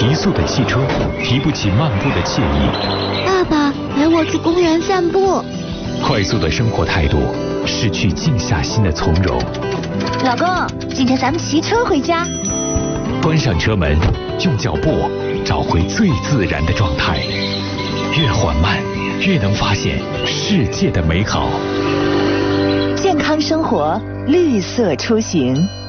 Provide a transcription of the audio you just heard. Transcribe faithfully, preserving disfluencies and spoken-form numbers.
提速的汽车提不起漫步的惬意。 爸爸，陪我去公园散步。 快速的生活态度失去静下心的从容。 老公，今天咱们骑车回家。 关上车门，用脚步找回最自然的状态。越缓慢，越能发现世界的美好。 健康生活，绿色出行。